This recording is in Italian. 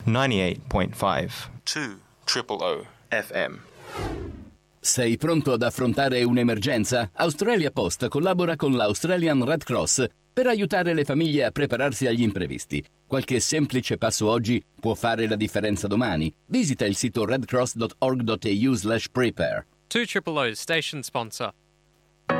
98.5 2 FM. Sei pronto ad affrontare un'emergenza? Australia Post collabora con l'Australian Red Cross per aiutare le famiglie a prepararsi agli imprevisti. Qualche semplice passo oggi può fare la differenza domani. Visita il sito redcross.org.au/prepare. 2 Station sponsor.